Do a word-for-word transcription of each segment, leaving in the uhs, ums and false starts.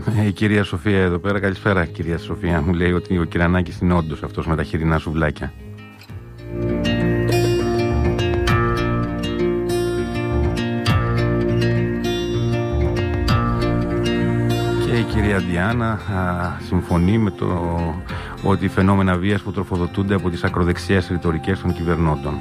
Η κυρία Σοφία εδώ πέρα, καλησπέρα κυρία Σοφία. Μου λέει ότι ο Κυρανάκης είναι όντως αυτός με τα χοιρινά σουβλάκια. Και η κυρία Διάννα α, συμφωνεί με το ότι οι φαινόμενα βίας που τροφοδοτούνται από τις ακροδεξιές ρητορικές των κυβερνώντων.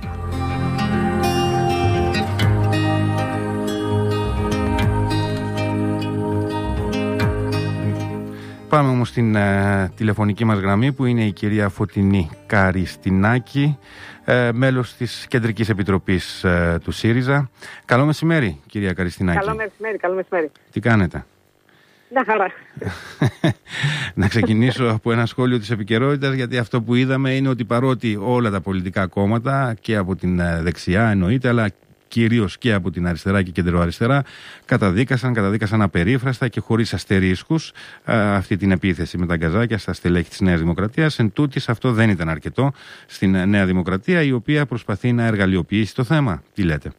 Πάμε όμως στην ε, τηλεφωνική μας γραμμή που είναι η κυρία Φωτεινή Καριστινάκη, ε, μέλος της Κεντρικής Επιτροπής ε, του ΣΥΡΙΖΑ. Καλό μεσημέρι, κυρία Καριστινάκη. Καλό μεσημέρι, καλό μεσημέρι. Τι κάνετε? Να χαρά. Να ξεκινήσω από ένα σχόλιο της επικαιρότητας, γιατί αυτό που είδαμε είναι ότι παρότι όλα τα πολιτικά κόμματα και από την δεξιά εννοείται, αλλά κυρίως και από την αριστερά και κεντροαριστερά, καταδίκασαν, καταδίκασαν απερίφραστα και χωρίς αστερίσκους αυτή την επίθεση με τα γκαζάκια στα στελέχη της Νέας Δημοκρατίας. Εν τούτης, αυτό δεν ήταν αρκετό στην Νέα Δημοκρατία, η οποία προσπαθεί να εργαλειοποιήσει το θέμα. Τι λέτε?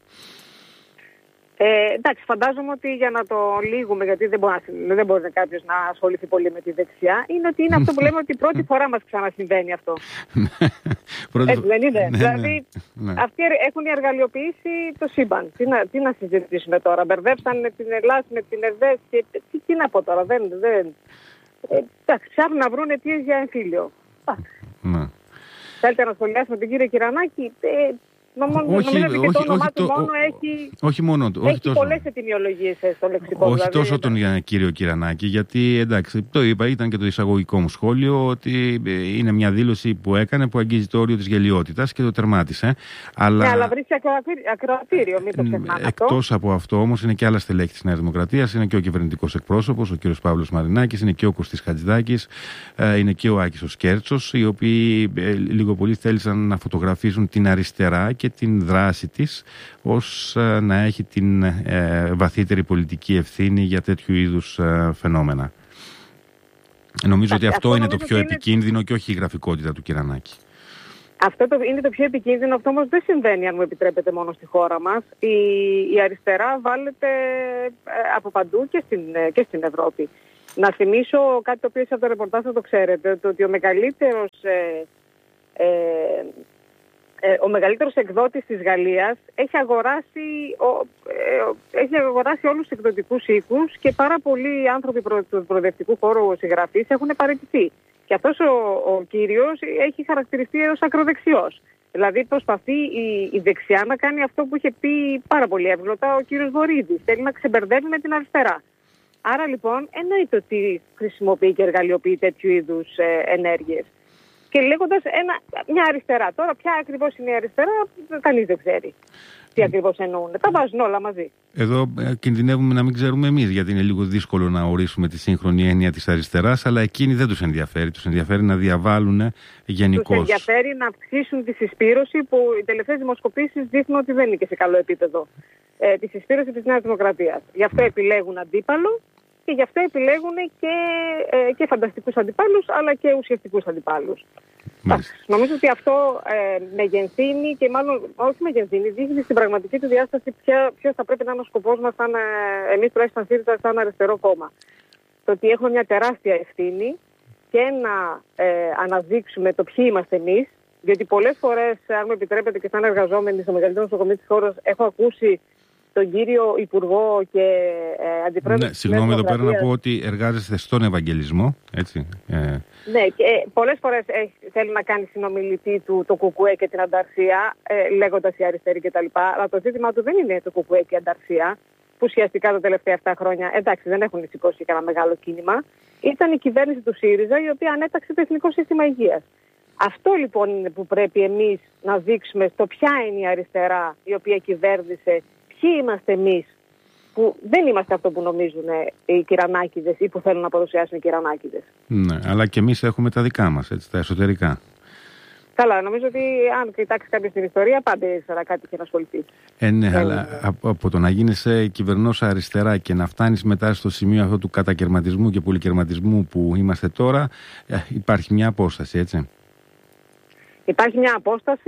Ε, εντάξει, φαντάζομαι ότι για να το λύγουμε, γιατί δεν μπορεί, δεν μπορεί κάποιο να ασχοληθεί πολύ με τη δεξιά, είναι ότι είναι αυτό που λέμε ότι πρώτη φορά μας ξανασυμβαίνει αυτό. Έτσι δεν είναι? Ναι, δηλαδή, ναι, ναι. Αυτοί έχουν εργαλειοποιήσει το σύμπαν. Τι να, τι να συζητήσουμε τώρα? Μπερδέψαν την Ελλάδα με την ΕΔΕΣ και τι, τι να πω τώρα? Δεν, δεν. Ε, εντάξει, ψάχνουν να βρουν αιτίες για εμφύλιο. Ναι. Θέλετε να σχολιάσουμε τον κύριο Κυρανάκη? Ε, Νομίζω όχι, ότι και το όνομά του το, μόνο έχει, όχι μόνο, όχι έχει τόσο, πολλές ετυμιολογίες στο λεξικό. Όχι δηλαδή, τόσο ήταν. τον κύριο Κυρανάκη, γιατί εντάξει, το είπα, ήταν και το εισαγωγικό μου σχόλιο, ότι είναι μια δήλωση που έκανε που αγγίζει το όριο της γελιότητας και το τερμάτισε. Αλλά, ναι, αλλά βρίσκει ακροατήριο, μην το ξεχνάμε. Εκτός από αυτό όμως είναι και άλλα στελέχη της Νέας Δημοκρατίας, είναι και ο κυβερνητικός εκπρόσωπος, ο κύριος Παύλος Μαρινάκης, είναι και ο Κωστής Χατζηδάκης, είναι και ο Άκης ο Σκέρτσος, οι οποίοι λίγο πολύ θέλησαν να φωτογραφίζουν την αριστερά και την δράση της ως ε, να έχει την ε, βαθύτερη πολιτική ευθύνη για τέτοιου είδους ε, φαινόμενα. Νομίζω ότι αυτό, αυτό είναι το πιο είναι... επικίνδυνο και όχι η γραφικότητα του Κυρανάκη. Αυτό το, είναι το πιο επικίνδυνο, αυτό όμως δεν συμβαίνει, αν μου επιτρέπετε, μόνο στη χώρα μας. Η, η αριστερά βάλετε ε, από παντού και στην, ε, και στην Ευρώπη. Να θυμίσω κάτι το οποίο από το ρεπορτάζ θα το ξέρετε, το ότι ο μεγαλύτερος... Ε, ε, Ο μεγαλύτερος εκδότης της Γαλλίας έχει αγοράσει, ο, ε, έχει αγοράσει όλους τους εκδοτικούς οίκους και πάρα πολλοί άνθρωποι προ, του προοδευτικού χώρου συγγραφείς έχουν παραιτηθεί. Και αυτός ο, ο κύριος έχει χαρακτηριστεί ως ακροδεξιός. Δηλαδή προσπαθεί η, η δεξιά να κάνει αυτό που είχε πει πάρα πολύ εύγλωτα ο κύριος Βορίδης. Θέλει να ξεμπερδεύει με την αριστερά. Άρα λοιπόν εννοείται ότι χρησιμοποιεί και εργαλειοποιεί τέτοιου είδους ε, ενέργειες. Και λέγοντας ένα, μια αριστερά. Τώρα, ποια ακριβώς είναι η αριστερά, κανείς δεν ξέρει τι ακριβώς εννοούν. Τα βάζουν όλα μαζί. Εδώ ε, κινδυνεύουμε να μην ξέρουμε εμείς, γιατί είναι λίγο δύσκολο να ορίσουμε τη σύγχρονη έννοια της αριστεράς, αλλά εκείνοι δεν τους ενδιαφέρει. Τους ενδιαφέρει να διαβάλουν γενικώς. Τους ενδιαφέρει να αυξήσουν τη συσπήρωση, που οι τελευταίες δημοσκοπήσεις δείχνουν ότι δεν είναι και σε καλό επίπεδο. Ε, τη συσπήρωση της Νέας Δημοκρατίας. Γι' αυτό επιλέγουν αντίπαλο. Και γι' αυτό επιλέγουν και, ε, και φανταστικούς αντιπάλους, αλλά και ουσιαστικούς αντιπάλους. Νομίζω ότι αυτό ε, μεγενθύνει και μάλλον όχι μεγενθύνει, δείχνει στην πραγματική του διάσταση ποιος θα πρέπει να είναι ο σκοπός μας, σαν, ε, εμείς τουλάχιστον ΣΥΡΙΖΑ, σαν αριστερό κόμμα. Το ότι έχουμε μια τεράστια ευθύνη και να ε, αναδείξουμε το ποιοι είμαστε εμείς, διότι πολλές φορές, αν μου επιτρέπετε και σαν εργαζόμενοι στο μεγαλύτερο νοσοκομείο της χώρας, έχω ακούσει τον κύριο Υπουργό και ε, Αντιπρόεδρο. Ναι, συγγνώμη εδώ πέρα να πω ότι εργάζεστε στον Ευαγγελισμό, έτσι. Ε... Ναι, και ε, πολλές φορές ε, θέλει να κάνει συνομιλητή του το Κουκουέ και την Ανταρσία, ε, λέγοντας η αριστερή κτλ. Αλλά το ζήτημα του δεν είναι το Κουκουέ και η Ανταρσία, που ουσιαστικά τα τελευταία αυτά χρόνια, εντάξει, δεν έχουν σηκώσει κανένα μεγάλο κίνημα. Ήταν η κυβέρνηση του ΣΥΡΙΖΑ, η οποία ανέταξε το Εθνικό Σύστημα Υγείας. Αυτό λοιπόν είναι που πρέπει εμείς να δείξουμε στο ποια είναι η αριστερά η οποία κυβέρνησε. Ποιοι είμαστε εμείς που δεν είμαστε αυτό που νομίζουν οι κυρανάκηδες ή που θέλουν να παρουσιάσουν οι κυρανάκηδες. Ναι, αλλά και εμείς έχουμε τα δικά μας, έτσι, τα εσωτερικά. Καλά, νομίζω ότι αν κοιτάξει κάποιο την ιστορία, πάντα ήθελα κάτι και να ασχοληθεί. Ε, ναι, ε, αλλά ε, από, από το να γίνεις κυβερνός αριστερά και να φτάνεις μετά στο σημείο αυτό του κατακερματισμού και πολυκερματισμού που είμαστε τώρα, ε, υπάρχει μια απόσταση, έτσι. Υπάρχει μια απόσταση,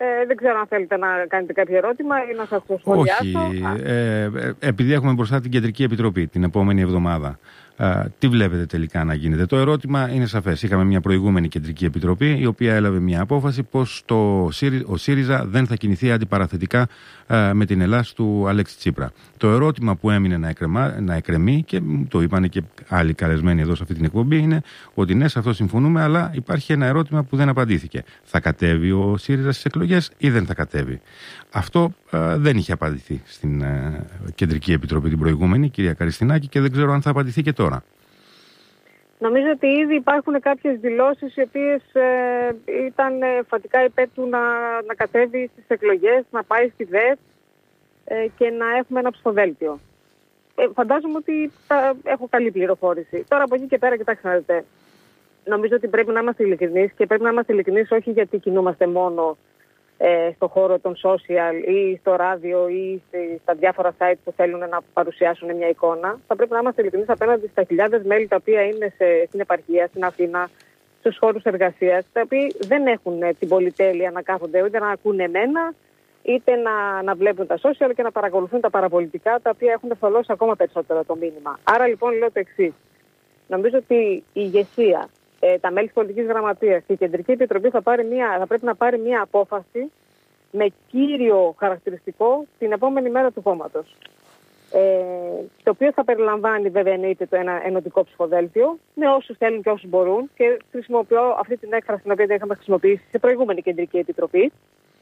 Ε, δεν ξέρω αν θέλετε να κάνετε κάποιο ερώτημα ή να σας το σχολιάσω. Όχι. Ε, ε, επειδή έχουμε μπροστά την Κεντρική Επιτροπή την επόμενη εβδομάδα, ε, τι βλέπετε τελικά να γίνεται? Το ερώτημα είναι σαφές. Είχαμε μια προηγούμενη Κεντρική Επιτροπή, η οποία έλαβε μια απόφαση πως το, ο ΣΥΡΙΖΑ δεν θα κινηθεί αντιπαραθετικά ε, με την Ελλάς του Αλέξη Τσίπρα. Το ερώτημα που έμεινε να, εκρεμά, να εκρεμεί, και το είπαν και άλλοι καλεσμένοι εδώ σε αυτή την εκπομπή, είναι ότι ναι, σε αυτό συμφωνούμε, αλλά υπάρχει ένα ερώτημα που δεν απαντήθηκε. Θα κατέβει ο ΣΥΡΙΖΑ στις εκλογές ή δεν θα κατέβει? Αυτό ε, δεν είχε απαντηθεί στην ε, Κεντρική Επιτροπή την προηγούμενη, κυρία Καριστινάκη, και δεν ξέρω αν θα απαντηθεί και τώρα. Νομίζω ότι ήδη υπάρχουν κάποιες δηλώσεις οι οποίες ε, ήταν ε, φατικά υπέρ του να, να κατέβει στις εκλογές, να πάει στη ΔΕΘ ε, και να έχουμε ένα ψηφοδέλτιο. Ε, φαντάζομαι ότι θα έχω καλή πληροφόρηση. Τώρα από εκεί και πέρα, κοιτάξτε να δείτε. Νομίζω ότι πρέπει να είμαστε ειλικρινείς, και πρέπει να είμαστε ειλικρινείς όχι γιατί κινούμαστε μόνο ε, στο χώρο των social ή στο ράδιο ή στα διάφορα site που θέλουν να παρουσιάσουν μια εικόνα. Θα πρέπει να είμαστε ειλικρινείς απέναντι στα χιλιάδες μέλη τα οποία είναι σε, στην επαρχία, στην Αθήνα, στους χώρους εργασίας, τα οποία δεν έχουν ε, την πολυτέλεια να κάθονται ούτε να ακούνε εμένα, είτε να, να βλέπουν τα social και να παρακολουθούν τα παραπολιτικά, τα οποία έχουν θολώσει ακόμα περισσότερο το μήνυμα. Άρα λοιπόν λέω το εξής. Νομίζω ότι η ηγεσία, ε, τα μέλη της πολιτικής γραμματείας και η Κεντρική Επιτροπή θα, πάρει μια, θα πρέπει να πάρει μια απόφαση με κύριο χαρακτηριστικό την επόμενη μέρα του κόμματος. Ε, το οποίο θα περιλαμβάνει βέβαια εννοείται το ένα ενωτικό ψηφοδέλτιο με όσους θέλουν και όσους μπορούν, και χρησιμοποιώ αυτή την έκφραση την οποία δεν είχαμε χρησιμοποιήσει σε προηγούμενη Κεντρική Επιτροπή.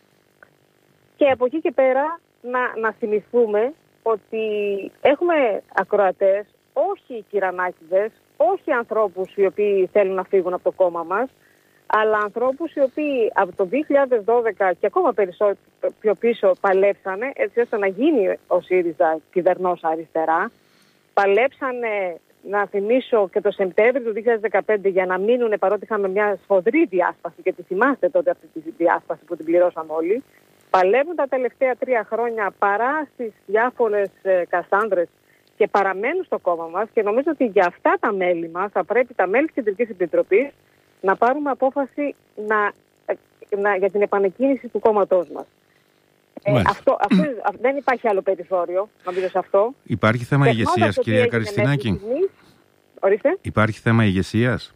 Και από εκεί και πέρα να, να θυμηθούμε ότι έχουμε ακροατές, όχι κυρανάκηδες, όχι ανθρώπους οι οποίοι θέλουν να φύγουν από το κόμμα μας, αλλά ανθρώπους οι οποίοι από το δύο χιλιάδες δώδεκα και ακόμα περισσότερο πιο πίσω παλέψανε έτσι ώστε να γίνει ο ΣΥΡΙΖΑ κυβερνός αριστερά. Παλέψανε, να θυμίσω, και το Σεπτέμβριο του δύο χιλιάδες δεκαπέντε για να μείνουν, παρότι είχαμε μια σφοδρή διάσπαση, και τη θυμάστε τότε αυτή τη διάσπαση που την πληρώσαμε όλοι. Παλεύουν τα τελευταία τρία χρόνια παρά στις διάφορες ε, κασάνδρες και παραμένουν στο κόμμα μας, και νομίζω ότι για αυτά τα μέλη μας θα πρέπει τα μέλη της Κεντρικής Επιτροπής να πάρουμε απόφαση να, να, για την επανεκκίνηση του κόμματός μας. Ε, αυτό, αυτό, δεν υπάρχει άλλο περιθώριο, νομίζω σε αυτό. Υπάρχει θέμα ηγεσίας, κυρία Καριστινάκη? Ορίστε. Υπάρχει θέμα ηγεσίας?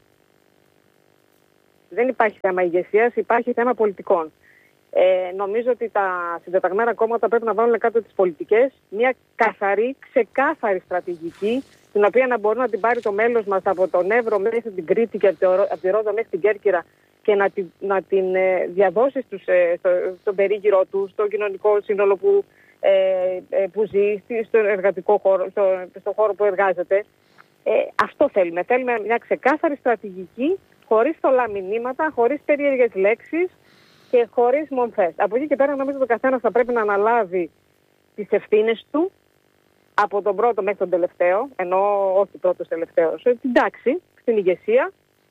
Δεν υπάρχει θέμα ηγεσίας, υπάρχει θέμα πολιτικών. Ε, νομίζω ότι τα συντεταγμένα κόμματα πρέπει να βάλουν κάτω τις πολιτικές μια καθαρή, ξεκάθαρη στρατηγική, την οποία να μπορεί να την πάρει το μέλος μας από τον Εύρο μέχρι την Κρήτη και από τη Ρόδο μέχρι την Κέρκυρα, και να την, να την ε, διαδώσει στους, ε, στο, στον περίγυρο του, στο κοινωνικό σύνολο που, ε, ε, που ζει, στον εργατικό χώρο, στο, στο χώρο που εργάζεται. Ε, αυτό θέλουμε. Θέλουμε μια ξεκάθαρη στρατηγική, χωρίς θολά μηνύματα, χωρίς περίεργες λέξεις και χωρίς μομφές. Από εκεί και πέρα νομίζω ότι ο καθένας θα πρέπει να αναλάβει τις ευθύνες του, από τον πρώτο μέχρι τον τελευταίο, ενώ όχι πρώτος τελευταίος, την τάξη, στην ηγεσία,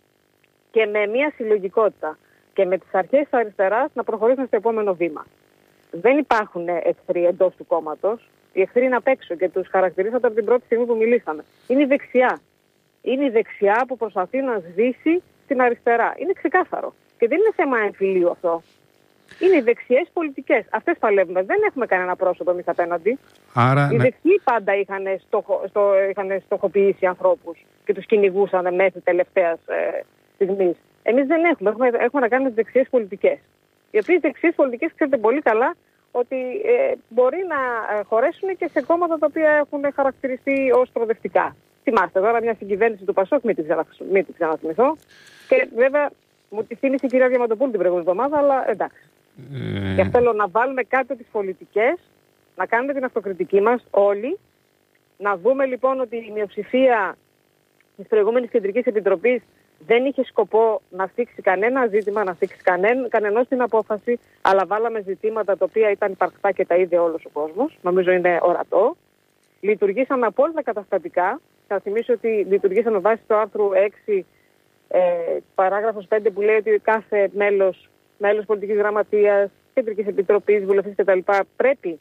και με μια συλλογικότητα και με τις αρχές της αριστεράς να προχωρήσουν στο επόμενο βήμα. Δεν υπάρχουν εχθροί εντός του κόμματος. Οι εχθροί είναι απ' έξω και τους χαρακτηρίσατε από την πρώτη στιγμή που μιλήσαμε. Είναι η δεξιά. Είναι η δεξιά που προσπαθεί να σβήσει την αριστερά. Είναι ξεκάθαρο. Και δεν είναι θέμα εμφυλίου αυτό. Είναι οι δεξιές πολιτικές. Αυτές παλεύουμε. Δεν έχουμε κανένα πρόσωπο εμείς απέναντι. Άρα, οι ναι. δεξιοί πάντα είχαν, στοχο, στο, είχαν στοχοποιήσει ανθρώπους και τους κυνηγούσαν μέχρι τελευταίας ε, στιγμής. Εμείς δεν έχουμε. έχουμε. Έχουμε να κάνουμε τις δεξιές πολιτικές. Οι οποίες δεξιές πολιτικές ξέρετε πολύ καλά ότι ε, μπορεί να χωρέσουν και σε κόμματα τα οποία έχουν χαρακτηριστεί ως προοδευτικά. Θυμάστε τώρα μια συγκυβέρνηση του Πασόκ, μην την ξαναθυμηθώ. Και βέβαια μου τη θύμισε η κυρία Διαμαντοπούλου την προηγούμενη εβδομάδα, αλλά εντάξει. Ε... Γι' αυτό θέλω να βάλουμε κάτω τις πολιτικές, να κάνουμε την αυτοκριτική μας όλοι, να δούμε λοιπόν ότι η μειοψηφία της προηγούμενης Κεντρικής Επιτροπής δεν είχε σκοπό να θίξει κανένα ζήτημα, να θίξει κανέν, κανενός την απόφαση, αλλά βάλαμε ζητήματα τα οποία ήταν υπαρκτά και τα είδε όλος ο κόσμος. Νομίζω είναι ορατό. Λειτουργήσαμε απόλυτα καταστατικά. Θα θυμίσω ότι λειτουργήσαμε βάσει το άρθρο έξι, ε, παράγραφος πέντε, που λέει ότι κάθε μέλος, μέλος πολιτικής γραμματείας, Κεντρικής Επιτροπής, βουλευτής κτλ. πρέπει,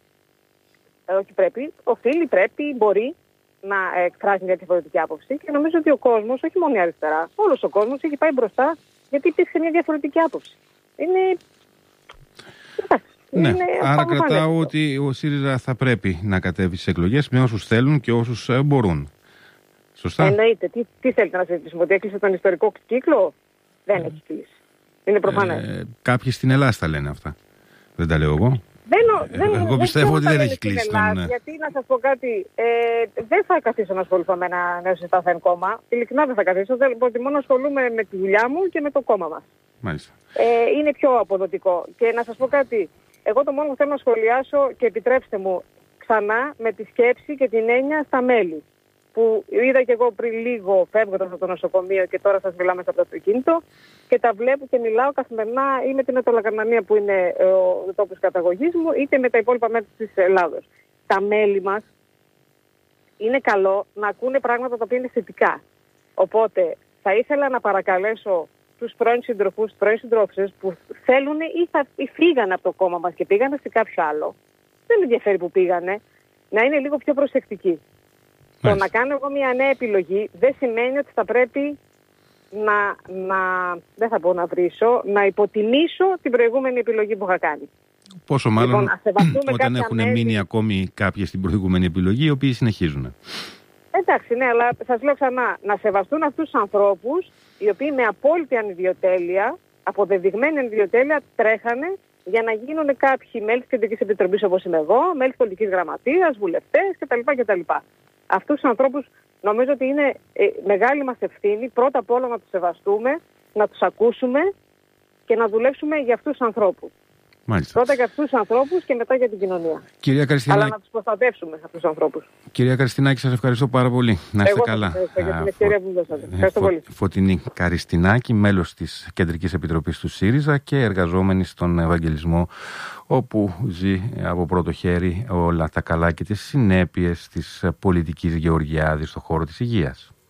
ε, όχι πρέπει, οφείλει, πρέπει, μπορεί να εκφράσει μια διαφορετική άποψη, και νομίζω ότι ο κόσμος, όχι μόνο η αριστερά, όλος ο κόσμος έχει πάει μπροστά γιατί υπήρξε μια διαφορετική άποψη. Είναι... Ναι, άρα κρατάω ότι ο ΣΥΡΙΖΑ θα πρέπει να κατέβει στις εκλογές με όσους θέλουν και όσους ε, μπορούν. Σωστά. Εννοείται. Τι, τι θέλετε να συζητήσουμε, ότι έκλεισε τον ιστορικό κύκλο? Δεν ε, έχει κλείσει. Είναι προφανές. Ε, κάποιοι στην Ελλάδα τα λένε αυτά. Δεν τα λέω εγώ. Δεν, δεν, εγώ δεν πιστεύω ότι δεν έχει κλείσει τον... Ελλάδα, γιατί να σας πω κάτι, ε, δεν θα καθίσω να ασχοληθώ με ένα νέο συσταθέν κόμμα. Ειλικρινά δεν θα καθίσω, δεν μόνο ασχολούμαι με τη δουλειά μου και με το κόμμα μας. Μάλιστα. Ε, είναι πιο αποδοτικό. Και να σας πω κάτι, εγώ το μόνο που θέλω να σχολιάσω, και επιτρέψτε μου ξανά, με τη σκέψη και την έννοια στα μέλη. Που είδα και εγώ πριν λίγο φεύγοντας από το νοσοκομείο και τώρα σας μιλάμε από το αυτοκίνητο και τα βλέπω και μιλάω καθημερινά ή με την Ατολακαρνανία που είναι ο τόπος καταγωγής μου, είτε με τα υπόλοιπα μέρη της Ελλάδος. Τα μέλη μας είναι καλό να ακούνε πράγματα τα οποία είναι θετικά. Οπότε θα ήθελα να παρακαλέσω τους πρώην συντροφούς, τους πρώην συντρόφισσες που θέλουν ή, θα, ή φύγανε από το κόμμα μας και πήγανε σε κάποιο άλλο, δεν με ενδιαφέρει που πήγανε, να είναι λίγο πιο προσεκτικοί. Το να κάνω εγώ μια νέα επιλογή δεν σημαίνει ότι θα πρέπει να, να, δεν θα πω να βρίσω, να υποτιμήσω την προηγούμενη επιλογή που είχα κάνει. Πόσο μάλλον λοιπόν, όταν έχουν μέλη... μείνει ακόμη κάποιοι στην προηγούμενη επιλογή, οι οποίοι συνεχίζουν. Εντάξει, ναι, αλλά σας λέω ξανά, να σεβαστούν αυτούς τους ανθρώπους, οι οποίοι με απόλυτη ανιδιοτέλεια, αποδεδειγμένη ανιδιοτέλεια, τρέχανε για να γίνουν κάποιοι μέλη της Κεντρικής Επιτροπής όπως είμαι εγώ, μέλη της Πολιτικής Γραμματείας, βουλευτές κτλ. κτλ. Αυτούς τους ανθρώπους νομίζω ότι είναι ε, μεγάλη μας ευθύνη πρώτα απ' όλα να τους σεβαστούμε, να τους ακούσουμε και να δουλέψουμε για αυτούς τους ανθρώπους. Μάλιστα. Πρώτα για αυτούς τους ανθρώπους και μετά για την κοινωνία. Κυρία Καριστινάκη... Αλλά να τους προστατεύσουμε αυτούς τους ανθρώπους. Κυρία Καριστινάκη, σας ευχαριστώ πάρα πολύ. Να είστε Εγώ καλά. Εγώ ευχαριστώ για την ευκαιρία που μου δώσατε. Ευχαριστώ Φω... πολύ. Φωτεινή Καριστινάκη, μέλος της Κεντρικής Επιτροπής του ΣΥΡΙΖΑ και εργαζόμενη στον Ευαγγελισμό, όπου ζει από πρώτο χέρι όλα τα καλά και τις συνέπειες της πολιτικής Γεωργιάδης στον χώρο της υγείας.